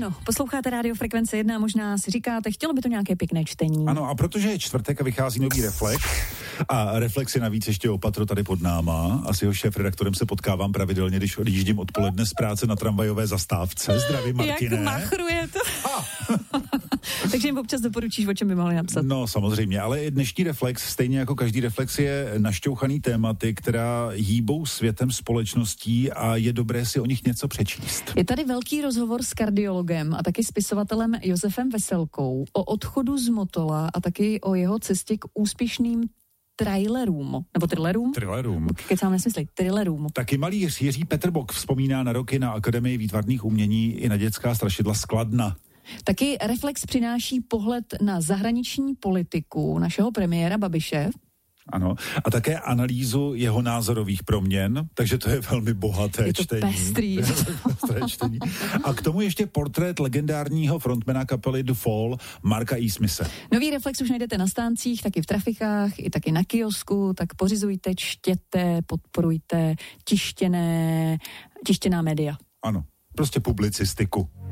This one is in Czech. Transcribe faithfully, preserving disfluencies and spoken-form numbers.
Ano, posloucháte Rádio Frekvence jedna, možná si říkáte, chtělo by to nějaké pěkné čtení. Ano, a protože je čtvrtek a vychází nový Reflex, a Reflex je navíc ještě opatro tady pod náma, a s jeho šéfredaktorem se potkávám pravidelně, když odjíždím odpoledne z práce na tramvajové zastávce. Zdravím, Martine. Jak machruje to. Takže jim občas doporučíš, o čem by mohli napsat. No, samozřejmě, ale dnešní Reflex, stejně jako každý Reflex, je našťouchaný tématy, která hýbou světem, společností a je dobré si o nich něco přečíst. Je tady velký rozhovor s kardiologem a taky spisovatelem Josefem Veselkou o odchodu z Motola a taky o jeho cestě k úspěšným trailerům, nebo thrillerům? Thrillerům. Kecám nesmyslej, thrillerům. Taky malíř Jiří Petr Bok vzpomíná na roky na Akademii výtvarných umění i na dětská strašidla z Kladna. Taky Reflex přináší pohled na zahraniční politiku našeho premiéra Babiše. Ano, a také analýzu jeho názorových proměn, takže to je velmi bohaté je to čtení. pestrý. pestré čtení. A k tomu ještě portrét legendárního frontmana kapely The Fall, Marka E. Smithe. Nový Reflex už najdete na stáncích, taky v trafikách, i taky na kiosku, tak pořizujte, čtěte, podporujte tištěné, tištěná média. Ano, prostě publicistiku.